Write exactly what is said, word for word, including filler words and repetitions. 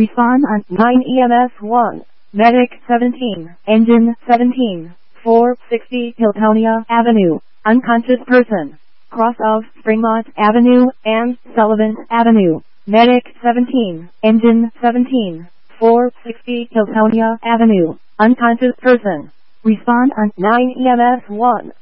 Respond on nine E M S one. Medic seventeen. Engine seventeen. four sixty Hiltonia Avenue. Unconscious person. Cross of Springmont Avenue and Sullivan Avenue. Medic seventeen. Engine seventeen. four sixty Hiltonia Avenue. Unconscious person. Respond on nine E M S one.